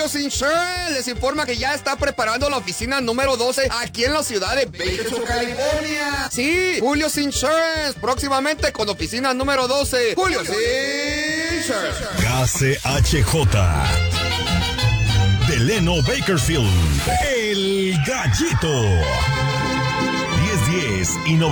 Julio's Insurance les informa que ya está preparando la oficina número 12 aquí en la ciudad de Bakersfield, California. Sí, Julio's Insurance, próximamente con oficina número 12. Julio's Insurance. KCHJ Delano Bakersfield, El Gallito. 1010 y